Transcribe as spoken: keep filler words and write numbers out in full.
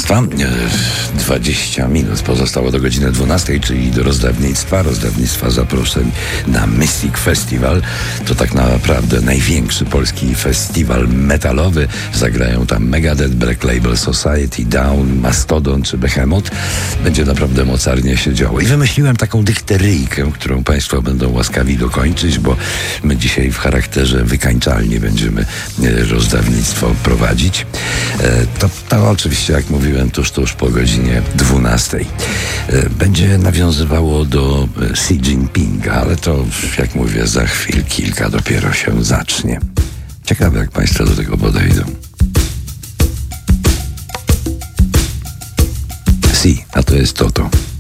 Państwa, dwadzieścia minut pozostało do godziny dwunastej, czyli do rozdawnictwa. Rozdawnictwa zaproszeń na Mystic Festival. To tak naprawdę największy polski festiwal metalowy. Zagrają tam Megadeth, Black Label Society, Down, Mastodon czy Behemoth. Będzie naprawdę mocarnie się działo. I wymyśliłem taką dykteryjkę, którą Państwo będą łaskawi dokończyć, bo my dzisiaj w charakterze wykańczalni będziemy rozdawnictwo prowadzić. To, to oczywiście, jak mówiłem, tuż, tuż po godzinie dwunastej. Będzie nawiązywało do Xi Jinpinga, ale to, jak mówię, za chwil kilka dopiero się zacznie. Ciekawe, jak Państwo do tego podejdą. Xi, a to jest Toto.